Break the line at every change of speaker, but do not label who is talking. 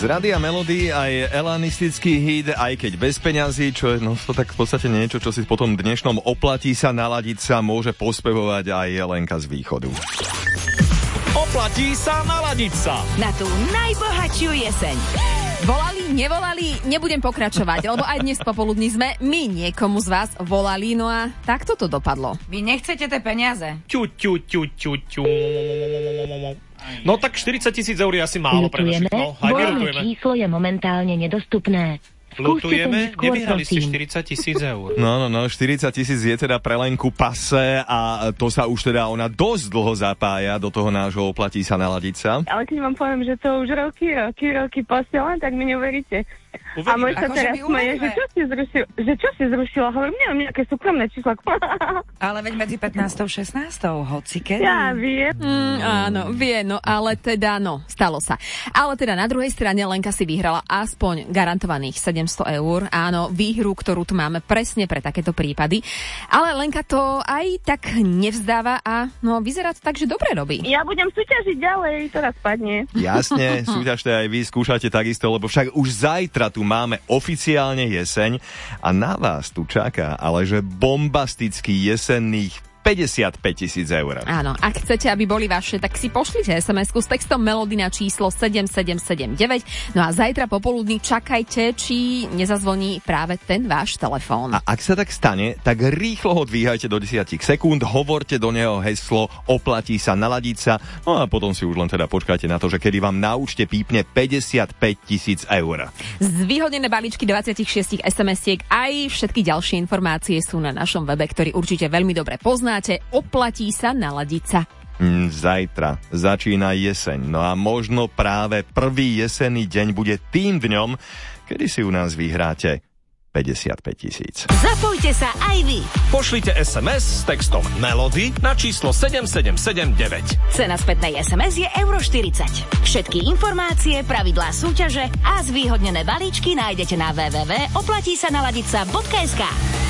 Rádia Melody aj elanistický hit, aj keď bez peňazí, čo je to tak v podstate niečo, čo si potom dnešnom oplatí sa naladiť sa môže pospevovať aj Lenka z východu.
Oplatí sa naladiť sa
na tú najbohatšiu jeseň. Volali, nevolali, nebudem pokračovať, lebo aj dnes popoludní sme my niekomu z vás volali, no a takto to dopadlo.
Vy nechcete tie peniaze?
No tak 40 000 eur je asi málo pre našich. No, aj vyrutujeme.
Číslo je momentálne nedostupné.
Lutujeme, nevyhrali ste 40 000 eur.
No, 40 000 je teda pre Lenku pase a to sa už teda ona dosť dlho zapája do toho nášho oplatí sa naladiť sa.
Ale keď vám poviem, že to už roky posielam, tak mi neuveríte.
Uveríme.
A môj sa teraz smeje, že čo si zrušila? Hovorím, nemám nejaké súkromné čísla.
Ale veď medzi 15. a 16. hoci kedy.
Ja viem.
Áno, vie, no ale teda, stalo sa. Ale teda na druhej strane Lenka si vyhrala aspoň garantovaných 700 eur. Áno, výhru, ktorú tu máme presne pre takéto prípady. Ale Lenka to aj tak nevzdáva a vyzerá to tak, že dobre robí.
Ja budem súťažiť ďalej, to raz padne.
Jasne, súťažte aj vy, skúšajte takisto, lebo však už zajtra tu máme oficiálne jeseň a na vás tu čaká, ale že bombastický jesenných 55 000 eur.
Áno, ak chcete, aby boli vaše, tak si pošlite SMS-ku s textom Melody na číslo 7779. No a zajtra popoludní čakajte, či nezazvoní práve ten váš telefón.
A ak sa tak stane, tak rýchlo ho dvíhajte do 10 sekúnd, hovorte do neho heslo oplatí sa naladiť sa, no a potom si už len teda počkajte na to, že kedy vám na účte pípne 55 000 eur.
Zvýhodnené balíčky 26 SMS-iek aj všetky ďalšie informácie sú na našom webe, ktorý určite veľmi dobre poznáte. Oplatí sa naladiť sa.
Zajtra začína jeseň, no a možno práve prvý jesenný deň bude tým dňom, kedy si u nás vyhráte 55 000.
Zapojte sa aj vy.
Pošlite SMS s textom Melody na číslo 7779.
Cena spätnej SMS je €40. Všetky informácie, pravidlá súťaže a zvýhodnené balíčky nájdete na www.oplatísanaladica.sk.